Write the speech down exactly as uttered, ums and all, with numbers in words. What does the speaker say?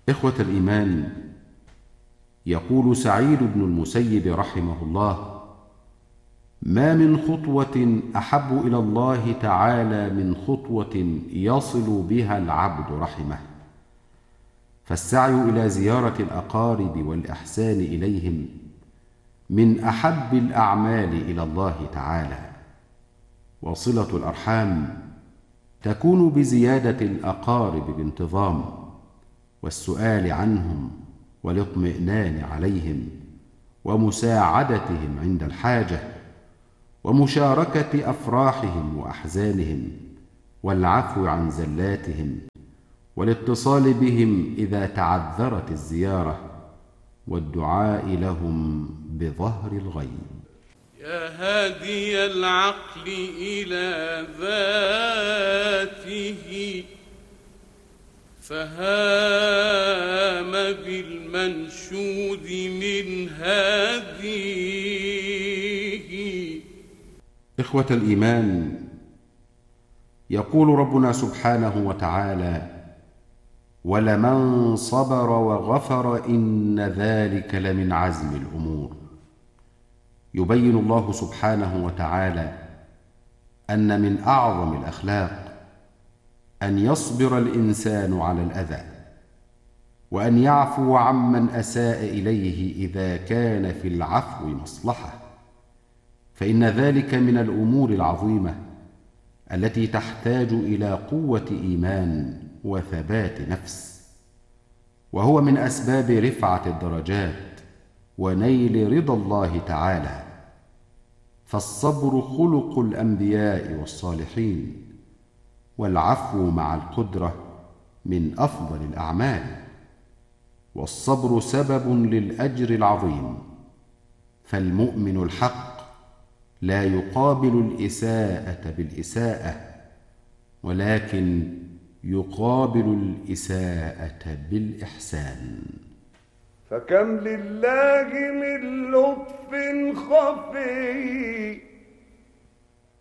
إخوة الإيمان، يقول سعيد بن المسيب رحمه الله: ما من خطوة أحب إلى الله تعالى من خطوة يصل بها العبد رحمه، فالسعي إلى زيارة الأقارب والإحسان إليهم من أحب الأعمال إلى الله تعالى. وصلة الأرحام تكون بزيادة الأقارب بانتظام، والسؤال عنهم والاطمئنان عليهم، ومساعدتهم عند الحاجة، ومشاركة أفراحهم وأحزانهم، والعفو عن زلاتهم، والاتصال بهم إذا تعذرت الزيارة، والدعاء لهم بظهر الغيب. يا هادي العقل إلى ذاته، فهام بالمنشود من هاديه. إخوة الإيمان، يقول ربنا سبحانه وتعالى: ولمن صبر وغفر إن ذلك لمن عزم الأمور. يبين الله سبحانه وتعالى أن من أعظم الأخلاق أن يصبر الإنسان على الأذى، وأن يعفو عمن أساء إليه إذا كان في العفو مصلحة، فإن ذلك من الأمور العظيمة التي تحتاج إلى قوة إيمان وثبات نفس، وهو من أسباب رفعة الدرجات ونيل رضا الله تعالى. فالصبر خلق الأنبياء والصالحين، والعفو مع القدرة من أفضل الأعمال، والصبر سبب للأجر العظيم. فالمؤمن الحق لا يقابل الإساءة بالإساءة، ولكن يقابل الإساءة بالإحسان. فكم لله من لطف خفي